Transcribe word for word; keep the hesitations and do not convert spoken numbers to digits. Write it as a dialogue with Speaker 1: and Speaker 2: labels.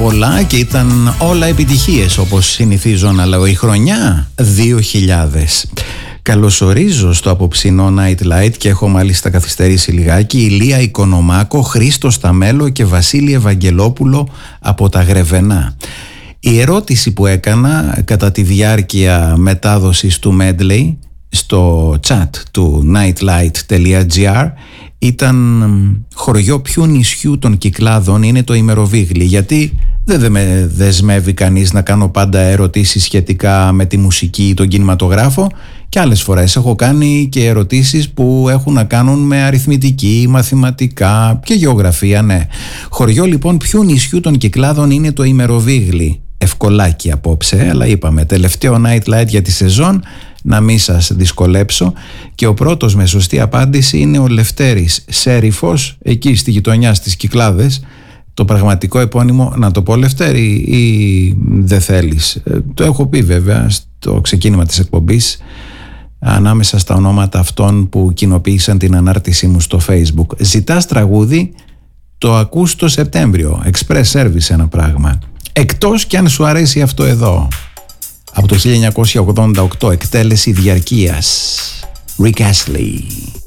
Speaker 1: Πολλά και ήταν όλα επιτυχίες, όπως συνηθίζω να λέω. Η χρονιά δύο χιλιάδες. Καλωσορίζω στο απόψινό Night Light και έχω μάλιστα καθυστερήσει λιγάκι Ηλία Οικονομάκο, Χρήστο Σταμέλο και Βασίλη Ευαγγελόπουλο από τα Γρεβενά. Η ερώτηση που έκανα κατά τη διάρκεια μετάδοσης του medley στο chat του nightlight τελεία gr ήταν χωριό ποιου νησιού των Κυκλάδων είναι το ημεροβίγλι, γιατί δεν με δεσμεύει κανείς να κάνω πάντα ερωτήσεις σχετικά με τη μουσική ή τον κινηματογράφο, και άλλες φορές έχω κάνει και ερωτήσεις που έχουν να κάνουν με αριθμητική, μαθηματικά και γεωγραφία, ναι. Χωριό λοιπόν ποιου νησιού των Κυκλάδων είναι το ημεροβίγλι? Ευκολάκι απόψε, αλλά είπαμε τελευταίο Night Light για τη σεζόν, να μην σας δυσκολέψω, και ο πρώτος με σωστή απάντηση είναι ο Λευτέρης Σέριφος, εκεί στη γειτονιά στις Κυκλάδες. Το πραγματικό επώνυμο να το πω, Λευτέρη, ή δεν θέλεις? Ε, το έχω πει βέβαια στο ξεκίνημα της εκπομπής, ανάμεσα στα ονόματα αυτών που κοινοποίησαν την ανάρτησή μου στο Facebook. Ζητάς τραγούδι, το ακούς το Σεπτέμβριο, Express Service ένα πράγμα. Εκτός κι αν σου αρέσει αυτό εδώ, από το χίλια εννιακόσια ογδόντα οκτώ, εκτέλεση διαρκείας, Rick Astley.